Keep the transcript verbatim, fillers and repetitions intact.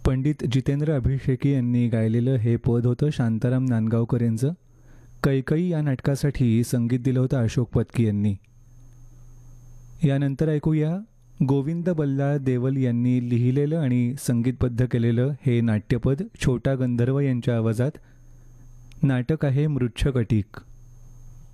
पंडित जितेंद्र अभिषेकी यांनी गायलेलं हे पद होतं शांताराम नांदगावकर यांचं. कैकई या नाटकासाठी संगीत दिलं होतं अशोक पत्की यांनी. यानंतर ऐकूया गोविंद बल्लाळ देवल यांनी लिहिलेलं आणि संगीतबद्ध केलेलं हे नाट्यपद छोटा गंधर्व यांच्या आवाजात. नाटक आहे मृच्छकटिक.